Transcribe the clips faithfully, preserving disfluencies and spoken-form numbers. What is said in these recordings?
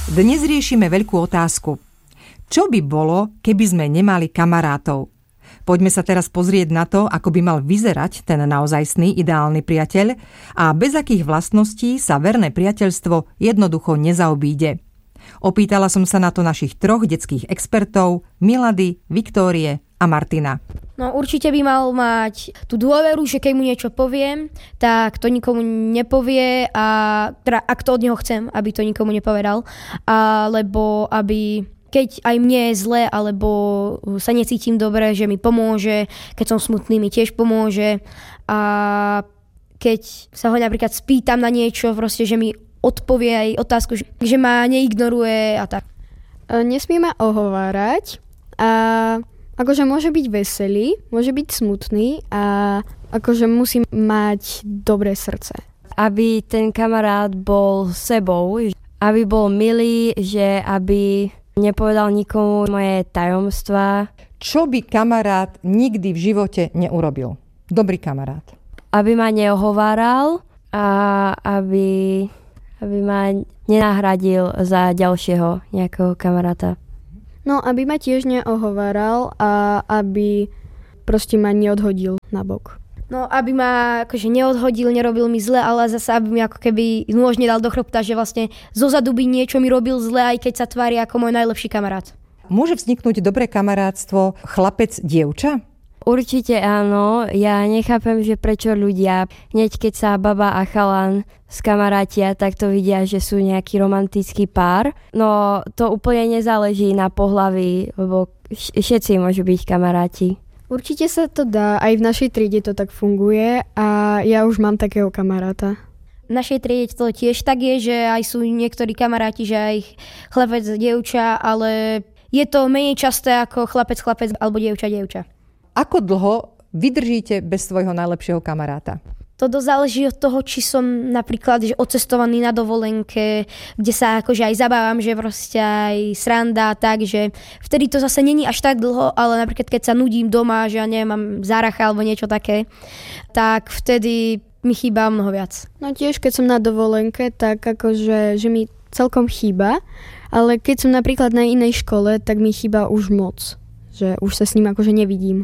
Dnes riešime veľkú otázku. Čo by bolo, keby sme nemali kamarátov? Poďme sa teraz pozrieť na to, ako by mal vyzerať ten naozajstný ideálny priateľ a bez akých vlastností sa verné priateľstvo jednoducho nezaobíde. Opýtala som sa na to našich troch detských expertov, Milady, Viktórie a Martina. No určite by mal mať tú dôveru, že keď mu niečo poviem, tak to nikomu nepovie a teda ak to od neho chcem, aby to nikomu nepovedal, alebo aby keď aj mne je zle, alebo sa necítim dobre, že mi pomôže, keď som smutný, mi tiež pomôže a keď sa ho napríklad spýtam na niečo, proste, že mi odpovie aj otázku, že ma neignoruje a tak. Nesmie ma ohovárať a akože môže byť veselý, môže byť smutný a akože musí mať dobré srdce. Aby ten kamarát bol sebou, aby bol milý, že aby nepovedal nikomu moje tajomstvá. Čo by kamarát nikdy v živote neurobil? Dobrý kamarát. Aby ma neohováral a aby, aby ma nenahradil za ďalšieho nejakého kamaráta. No, aby ma tiež neohováral a aby proste ma neodhodil na bok. No, aby ma akože neodhodil, nerobil mi zle, ale zase aby mi ako keby nôž nedal do chrbta, že vlastne zozadu by niečo mi robil zle, aj keď sa tvári ako môj najlepší kamarát. Môže vzniknúť dobré kamarátstvo chlapec-dievča? Určite áno. Ja nechápem, že prečo ľudia, hneď keď sa baba a chalan skamarátia, tak to vidia, že sú nejaký romantický pár. No to úplne nezáleží na pohlaví, lebo všetci môžu byť kamaráti. Určite sa to dá, aj v našej triede to tak funguje a ja už mám takého kamaráta. V našej triede to tiež tak je, že aj sú niektorí kamaráti, že aj chlapec, dievča, ale je to menej časté ako chlapec, chlapec alebo dievča, dievča. Ako dlho vydržíte bez svojho najlepšieho kamaráta? To dosť záleží od toho, či som napríklad že odcestovaný na dovolenke, kde sa akože aj zabávam, že proste aj sranda, tak, že vtedy to zase není až tak dlho, ale napríklad keď sa nudím doma, že ja neviem, mám záracha alebo niečo také, tak vtedy mi chýba mnoho viac. No tiež, keď som na dovolenke, tak akože, že mi celkom chýba, ale keď som napríklad na inej škole, tak mi chýba už moc, že už sa s ním akože nevidím.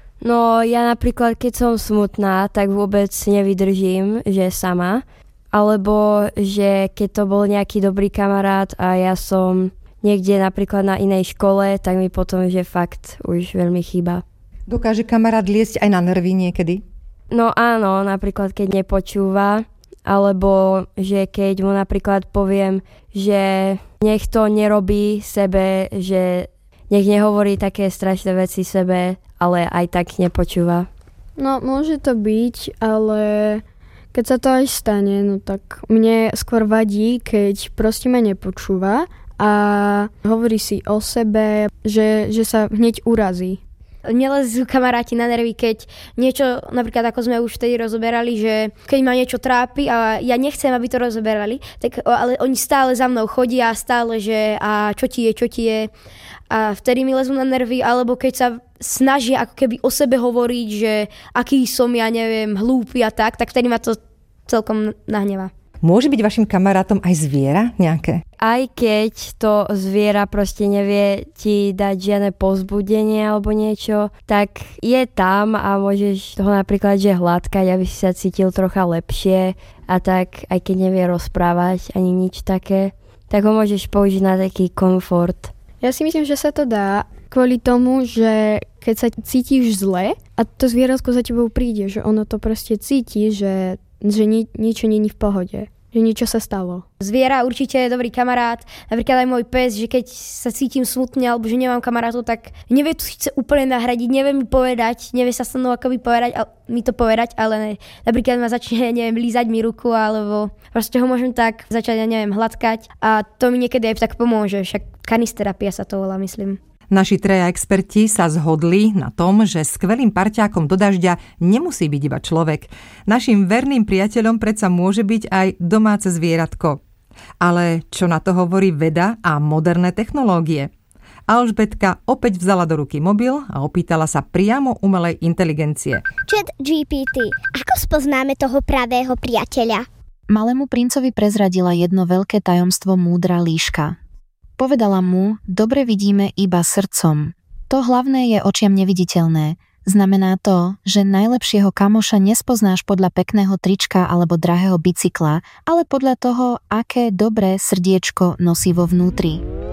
No ja napríklad, keď som smutná, tak vôbec nevydržím, že sama. Alebo že keď to bol nejaký dobrý kamarát a ja som niekde napríklad na inej škole, tak mi potom, že fakt už veľmi chýba. Dokáže kamarát liesť aj na nervy niekedy? No áno, napríklad keď nepočúva, alebo že keď mu napríklad poviem, že nech to nerobí sebe, že nech nehovorí také strašné veci sebe, ale aj tak nepočúva. No, môže to byť, ale keď sa to aj stane, no tak mne skôr vadí, keď proste ma nepočúva a hovorí si o sebe, že, že sa hneď urazí. Nelezú kamaráti na nervy, keď niečo, napríklad ako sme už vtedy rozoberali, že keď ma niečo trápi a ja nechcem, aby to rozoberali, tak ale oni stále za mnou chodia, stále, že a čo ti je, čo ti je. A vtedy mi lezú na nervy, alebo keď sa snažia ako keby o sebe hovoriť, že aký som, ja neviem, hlúpy a tak, tak vtedy ma to celkom nahnevá. Môže byť vašim kamarátom aj zviera nejaké? Aj keď to zviera proste nevie ti dať žiadne povzbudenie alebo niečo, tak je tam a môžeš ho napríklad že hladkať, aby si sa cítil trocha lepšie a tak, aj keď nevie rozprávať ani nič také, tak ho môžeš použiť na taký komfort. Ja si myslím, že sa to dá kvôli tomu, že keď sa cítiš zle a to zvieratko za tebou príde, že ono to proste cíti, že, že ni, niečo není v pohode. Že niečo sa stalo. Zviera určite je dobrý kamarát. Napríklad aj môj pes, že keď sa cítim smutne alebo že nemám kamarátov, tak nevie to síce úplne nahradiť, nevie mi povedať, nevie sa so mnou akoby povedať, ale, mi to povedať, ale napríklad ma začne, neviem, lízať mi ruku alebo proste ho môžem tak začať, ja neviem, hladkať a to mi niekedy aj tak pomôže. Však kanisterapia sa to volá, myslím. Naši traja experti sa zhodli na tom, že skvelým parťákom do dažďa nemusí byť iba človek. Naším verným priateľom predsa môže byť aj domáce zvieratko. Ale čo na to hovorí veda a moderné technológie? Alžbetka opäť vzala do ruky mobil a opýtala sa priamo umelej inteligencie. Chat G P T, ako spoznáme toho pravého priateľa? Malému princovi prezradila jedno veľké tajomstvo múdra líška. Povedala mu, dobre vidíme iba srdcom. To hlavné je očiam neviditeľné. Znamená to, že najlepšieho kamoša nespoznáš podľa pekného trička alebo drahého bicykla, ale podľa toho, aké dobré srdiečko nosí vo vnútri.